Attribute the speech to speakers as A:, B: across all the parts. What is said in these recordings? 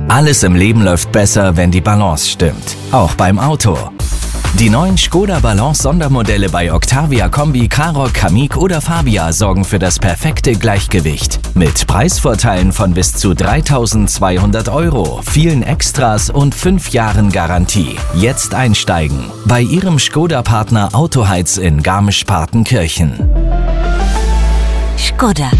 A: Alles im Leben läuft besser, wenn die Balance stimmt. Auch beim Auto. Die neuen Škoda Balance Sondermodelle bei Octavia Kombi, Karoq, Kamiq oder Fabia sorgen für das perfekte Gleichgewicht. Mit Preisvorteilen von bis zu 3.200 €, vielen Extras und 5 Jahren Garantie. Jetzt einsteigen. Bei Ihrem Škoda-Partner Autoheiz in Garmisch-Partenkirchen.
B: Škoda.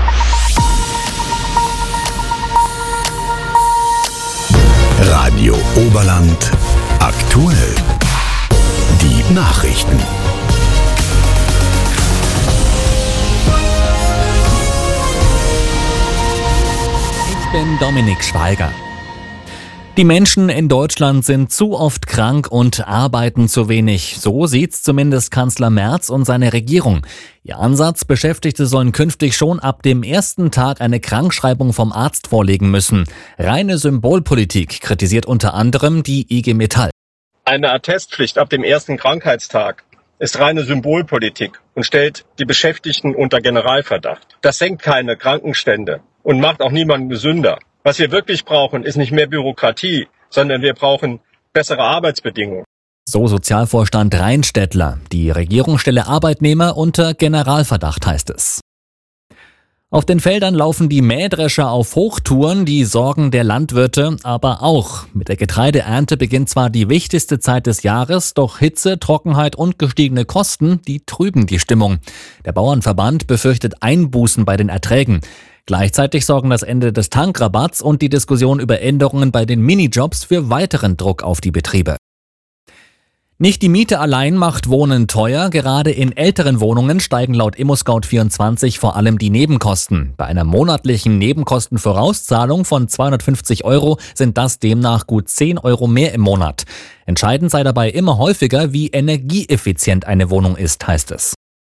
C: Radio Oberland aktuell. Die Nachrichten.
D: Ich bin Dominik Schweiger. Die Menschen in Deutschland sind zu oft krank und arbeiten zu wenig. So sieht's zumindest Kanzler Merz und seine Regierung. Ihr Ansatz: Beschäftigte sollen künftig schon ab dem ersten Tag eine Krankschreibung vom Arzt vorlegen müssen. Reine Symbolpolitik, kritisiert unter anderem die IG Metall.
E: Eine Attestpflicht ab dem ersten Krankheitstag ist reine Symbolpolitik und stellt die Beschäftigten unter Generalverdacht. Das senkt keine Krankenstände und macht auch niemanden gesünder. Was wir wirklich brauchen, ist nicht mehr Bürokratie, sondern wir brauchen bessere Arbeitsbedingungen.
D: So Sozialvorstand Reinstädtler. Die Regierung stelle Arbeitnehmer unter Generalverdacht, heißt es. Auf den Feldern laufen die Mähdrescher auf Hochtouren, die Sorgen der Landwirte aber auch. Mit der Getreideernte beginnt zwar die wichtigste Zeit des Jahres, doch Hitze, Trockenheit und gestiegene Kosten, die trüben die Stimmung. Der Bauernverband befürchtet Einbußen bei den Erträgen. Gleichzeitig sorgen das Ende des Tankrabatts und die Diskussion über Änderungen bei den Minijobs für weiteren Druck auf die Betriebe. Nicht die Miete allein macht Wohnen teuer. Gerade in älteren Wohnungen steigen laut ImmoScout24 vor allem die Nebenkosten. Bei einer monatlichen Nebenkostenvorauszahlung von 250 € sind das demnach gut 10 € mehr im Monat. Entscheidend sei dabei immer häufiger, wie energieeffizient eine Wohnung ist, heißt es.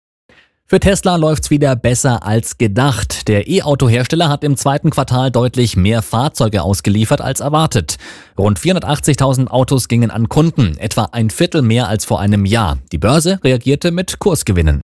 D: Für Tesla läuft's wieder besser als gedacht. Der E-Auto-Hersteller hat im zweiten Quartal deutlich mehr Fahrzeuge ausgeliefert als erwartet. Rund 480.000 Autos gingen an Kunden, etwa ein Viertel mehr als vor einem Jahr. Die Börse reagierte mit Kursgewinnen.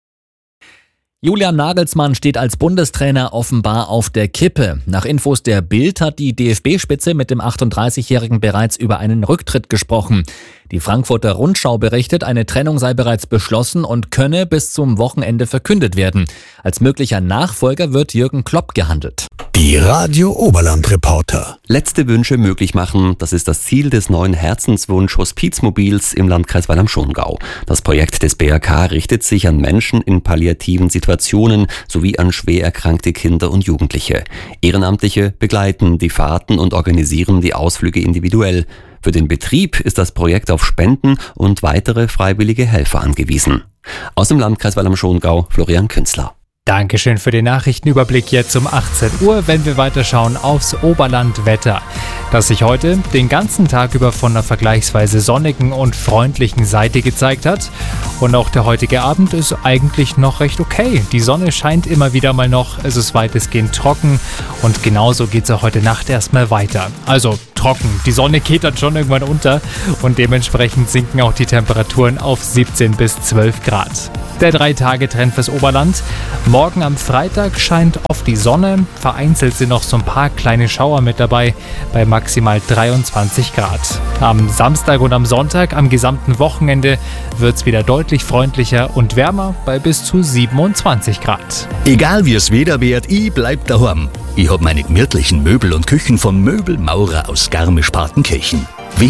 D: Julian Nagelsmann steht als Bundestrainer offenbar auf der Kippe. Nach Infos der Bild hat die DFB-Spitze mit dem 38-Jährigen bereits über einen Rücktritt gesprochen. Die Frankfurter Rundschau berichtet, eine Trennung sei bereits beschlossen und könne bis zum Wochenende verkündet werden. Als möglicher Nachfolger wird Jürgen Klopp gehandelt.
C: Die Radio Oberland Reporter.
F: Letzte Wünsche möglich machen, das ist das Ziel des neuen Herzenswunsch-Hospizmobils im Landkreis Weil am Schongau. Das Projekt des BRK richtet sich an Menschen in palliativen Situationen sowie an schwer erkrankte Kinder und Jugendliche. Ehrenamtliche begleiten die Fahrten und organisieren die Ausflüge individuell. Für den Betrieb ist das Projekt auf Spenden und weitere freiwillige Helfer angewiesen. Aus dem Landkreis Weil am Schongau, Florian Künzler.
G: Dankeschön für den Nachrichtenüberblick jetzt um 18 Uhr, wenn wir weiterschauen aufs Oberlandwetter, das sich heute den ganzen Tag über von einer vergleichsweise sonnigen und freundlichen Seite gezeigt hat. Und auch der heutige Abend ist eigentlich noch recht okay. Die Sonne scheint immer wieder mal noch, es ist weitestgehend trocken und genauso geht es auch heute Nacht erstmal weiter. Also trocken, die Sonne geht dann schon irgendwann unter und dementsprechend sinken auch die Temperaturen auf 17 bis 12 Grad. Der 3-Tage-Trend fürs Oberland. Morgen am Freitag scheint oft die Sonne, vereinzelt sind noch so ein paar kleine Schauer mit dabei, bei maximal 23 Grad. Am Samstag und am Sonntag, am gesamten Wochenende, wird es wieder deutlich freundlicher und wärmer bei bis zu 27 Grad.
C: Egal wie es Wetter wird, ich bleib daheim. Ich hab meine gemütlichen Möbel und Küchen vom Möbelmaurer aus Garmisch-Partenkirchen.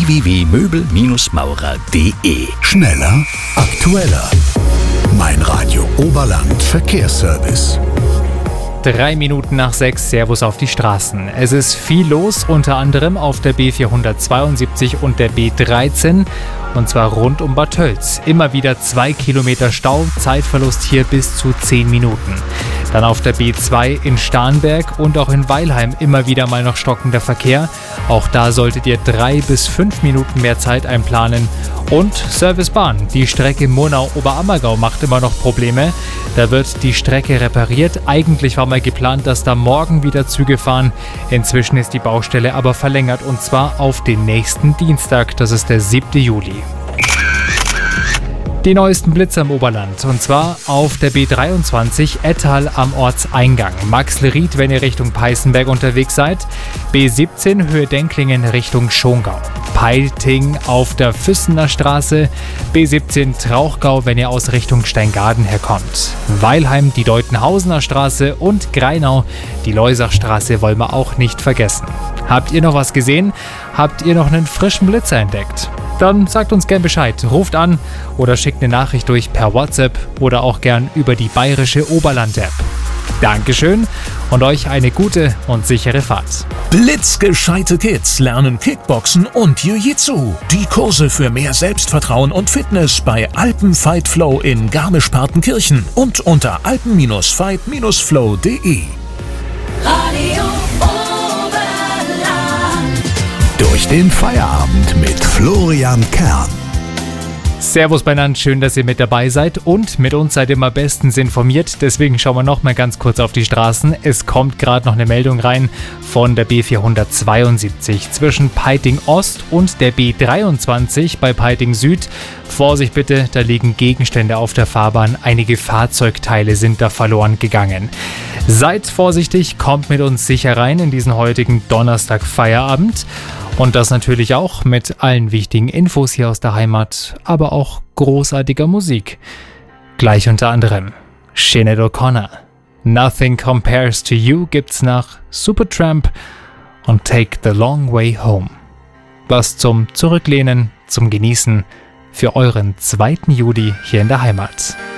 C: www.möbel-maurer.de. Schneller, aktueller. Mein Radio Oberland Verkehrsservice.
G: 3 Minuten nach 6, Servus auf die Straßen. Es ist viel los, unter anderem auf der B472 und der B13. Und zwar rund um Bad Tölz. Immer wieder 2 Kilometer Stau, Zeitverlust hier bis zu 10 Minuten. Dann auf der B2 in Starnberg und auch in Weilheim immer wieder mal noch stockender Verkehr. Auch da solltet ihr 3 bis 5 Minuten mehr Zeit einplanen. Und Servicebahn. Die Strecke Murnau-Oberammergau macht immer noch Probleme. Da wird die Strecke repariert. Eigentlich war mal geplant, dass da morgen wieder Züge fahren. Inzwischen ist die Baustelle aber verlängert und zwar auf den nächsten Dienstag. Das ist der 7. Juli. Die neuesten Blitze im Oberland, und zwar auf der B23 Ettal am Ortseingang. Maxlried, wenn ihr Richtung Peißenberg unterwegs seid. B17 Höhe Denklingen Richtung Schongau. Peiting auf der Füssener Straße. B17 Trauchgau, wenn ihr aus Richtung Steingaden herkommt. Weilheim die Deutenhausener Straße und Greinau die Leusachstraße wollen wir auch nicht vergessen. Habt ihr noch was gesehen? Habt ihr noch einen frischen Blitzer entdeckt? Dann sagt uns gern Bescheid, ruft an oder schickt eine Nachricht durch per WhatsApp oder auch gern über die Bayerische Oberland-App. Dankeschön und euch eine gute und sichere Fahrt.
B: Blitzgescheite Kids lernen Kickboxen und Jiu-Jitsu. Die Kurse für mehr Selbstvertrauen und Fitness bei Alpenfight Flow in Garmisch-Partenkirchen und unter alpen-fight-flow.de.
H: Radio Oberland.
B: Durch den Feierabend mit Florian Kern.
G: Servus beieinander, schön, dass ihr mit dabei seid und mit uns seid ihr immer bestens informiert. Deswegen schauen wir noch mal ganz kurz auf die Straßen. Es kommt gerade noch eine Meldung rein von der B472 zwischen Peiting Ost und der B23 bei Peiting Süd. Vorsicht bitte, da liegen Gegenstände auf der Fahrbahn. Einige Fahrzeugteile sind da verloren gegangen. Seid vorsichtig, kommt mit uns sicher rein in diesen heutigen Donnerstag-Feierabend. Und das natürlich auch mit allen wichtigen Infos hier aus der Heimat, aber auch großartiger Musik. Gleich unter anderem Sinead O'Connor. Nothing Compares to You gibt's nach Supertramp und Take the Long Way Home. Was zum Zurücklehnen, zum Genießen für euren 2. Juli hier in der Heimat.